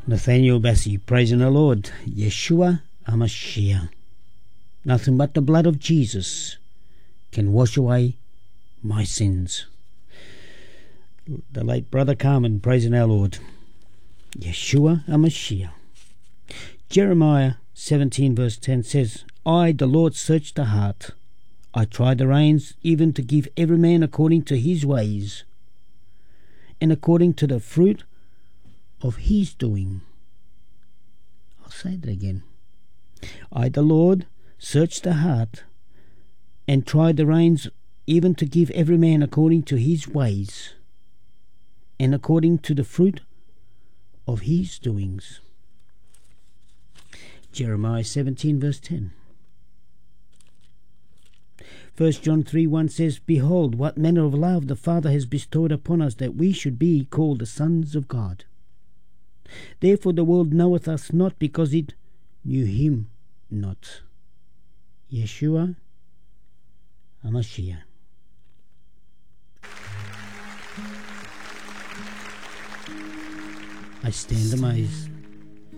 Nathaniel Bassey, praising the Lord. Yeshua HaMashiach. Nothing but the blood of Jesus can wash away my sins. The late Brother Carmen, praising our Lord. Yeshua HaMashiach. Jeremiah 17 verse 10 says, I, the Lord, search the heart. I try the reins, even to give every man according to his ways, and according to the fruit of his doing. I'll say that again. I, the Lord, search the heart, and try the reins, even to give every man according to his ways, and according to the fruit of his doings. Jeremiah 17 verse 10. 1 John 3:1 says, Behold, what manner of love the Father has bestowed upon us, that we should be called the sons of God. Therefore the world knoweth us not, because it knew him not. Yeshua HaMashiach. I stand amazed.